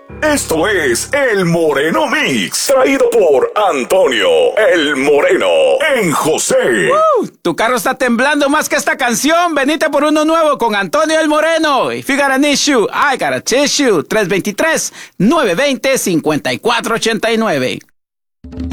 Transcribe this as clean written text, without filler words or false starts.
Esto es El Moreno Mix, traído por Antonio El Moreno en José. Tu carro está temblando más que esta canción. Venite por uno nuevo con Antonio El Moreno. If you got an issue, I got a tissue. 323-920-5489.